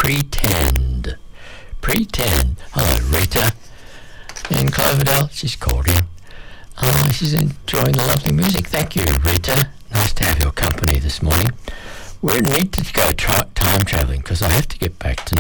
Pretend. Pretend. Hello, Rita in Cloverdale. She's called in. She's enjoying the lovely music. Thank you, Rita. Nice to have your company this morning. We need to go time travelling because I have to get back to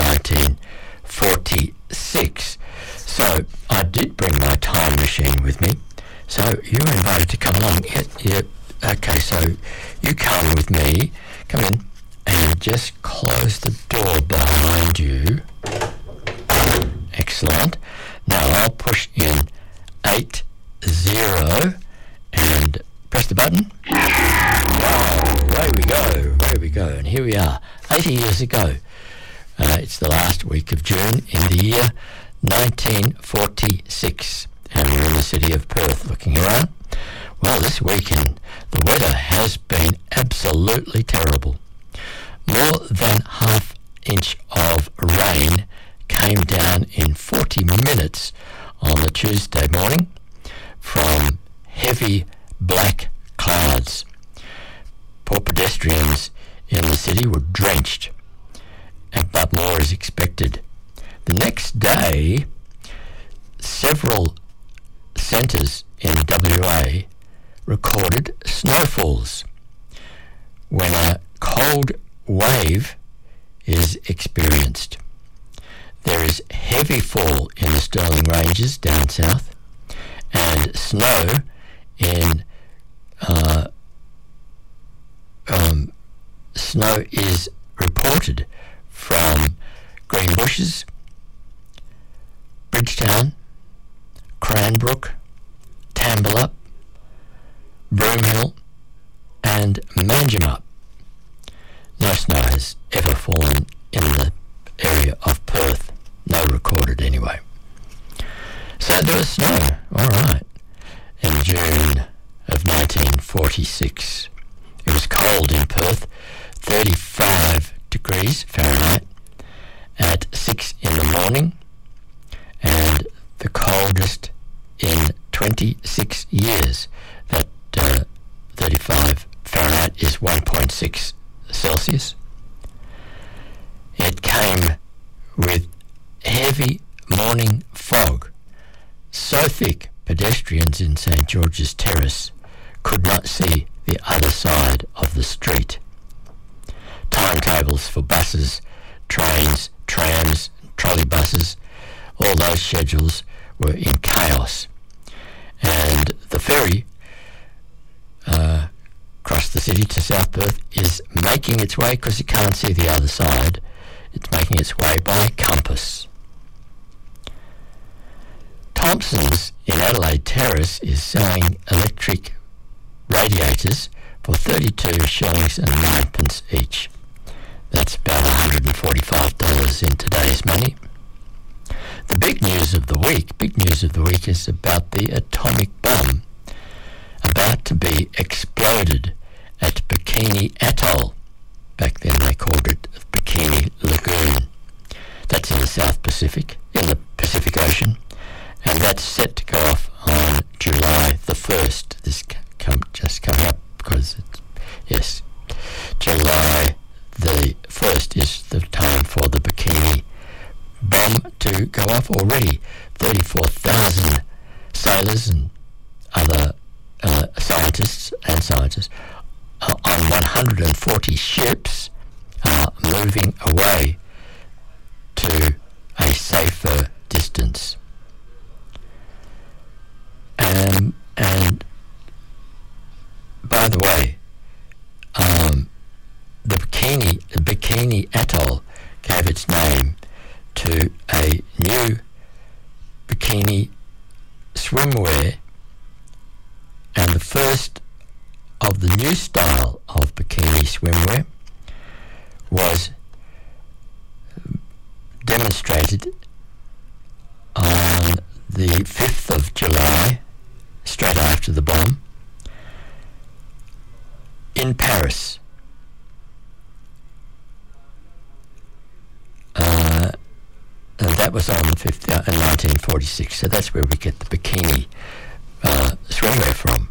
1946. So I did bring my time machine with me. So you were invited to come along. Yeah. Okay, so you come with me. Come in and just close the door behind you. Excellent. Now I'll push in 80 and press the button. Wow, away we go. And here we are, 80 years ago. It's the last week of June in the year 1946. And we're in the city of Perth looking around. Well, this weekend, the weather has been absolutely terrible. More than half inch of rain came down in 40 minutes on the Tuesday morning from heavy black clouds. Poor pedestrians in the city were drenched, but more is expected. The next day, several centres in WA recorded snowfalls. When a cold wave is experienced, there is heavy fall in the Stirling Ranges down south, and snow is reported from Greenbushes, Bridgetown, Cranbrook, Tambalup, Broomhill and Manjimup. No snow has ever fallen in the area of Perth. No recorded anyway. So there was snow, all right, in June of 1946. It was cold in Perth, 35 degrees Fahrenheit at 6 in the morning, and the coldest in 26 years. That 35 Fahrenheit is 1.6 Celsius. It came with heavy morning fog, so thick pedestrians in St George's Terrace could not see the other side of the street. Timetables for buses, trains, trams, trolley buses, all those schedules were in chaos. And the ferry across the city to South Perth is making its way, because it can't see the other side, it's making its way by compass. Thompson's in Adelaide Terrace is selling electric radiators for 32 shillings and 9pence each. That's about $145 in today's money. The big news of the week is about the atomic bomb about to be exploded at Bikini Atoll. Back then they called it Bikini Lagoon. That's in the South Pacific, in the Pacific Ocean, and that's set to go off on July the 1st. This just coming up because it's, July the 1st is the time for the Bikini bomb to go off. Already 34,000 sailors and other scientists on 140 ships are moving away to a safer distance. And by the way, the Bikini Atoll gave its name to a new bikini swimwear, and the first of the new style of bikini swimwear was demonstrated on the 5th of July, straight after the bomb, in Paris. And that was on the 5th in 1946. So that's where we get the bikini swimwear from.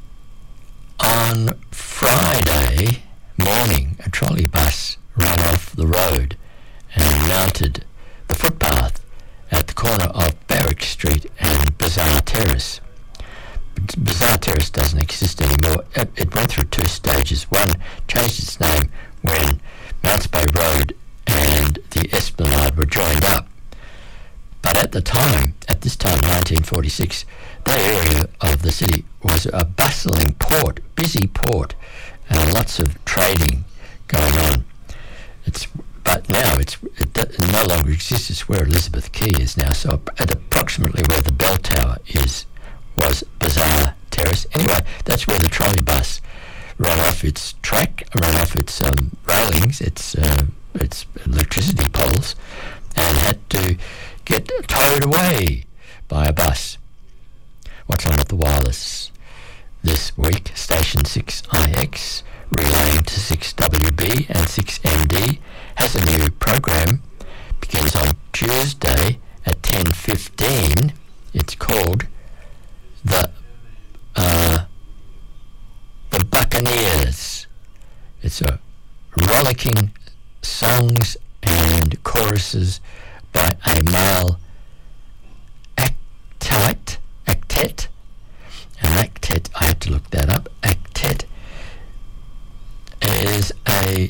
On Friday morning, a trolley bus ran off off the road and mounted the footpath at the corner of Barrack Street and Bazaar Terrace. Bazaar Terrace doesn't exist anymore. It went through two stages. One changed its name when Mounts Bay Road and the Esplanade were joined up. But at this time, 1946, that area of the city was a bustling port, busy port, and lots of trading going on. But now it no longer exists. It's where Elizabeth Quay is now. So at approximately where the bell tower was Bazaar Terrace. Anyway, that's where the trolley bus ran off its track, ran off its railings, its electricity poles, and had to get towed away by a bus. What's on at the wireless this week? Station 6IX relaying to 6WB and 6MD has a new program. Begins on Tuesday at 10:15. It's called the Buccaneers. It's a rollicking songs and choruses by a male octet. An octet, I had to look that up. Octet is a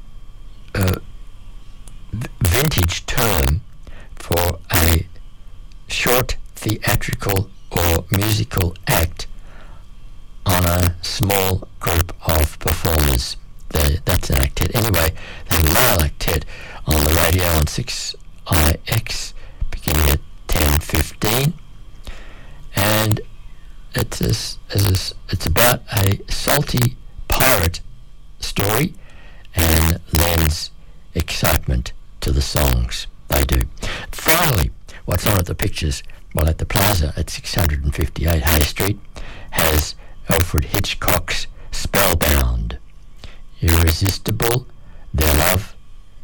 vintage term for a short theatrical or musical act on a small group of performers. That's an octet. Anyway, there's a male octet on the radio on 6IX beginning at 10:15, and it's about a salty pirate story and lends excitement to the songs they do. Finally, what's on at the pictures? Well, at the Plaza at 658 Hay Street has Alfred Hitchcock's Spellbound. Irresistible, their love,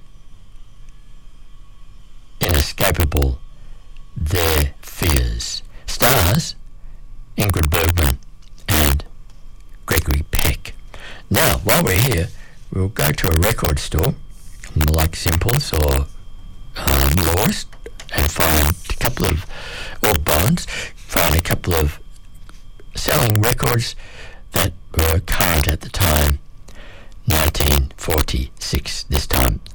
inescapable, their fears. Stars Ingrid Bergman and Gregory Peck. Now, while we're here, we'll go to a record store like Simples or Laws and find a couple of, or Bonds, find a couple of selling records that were current at the time, 1946 this time.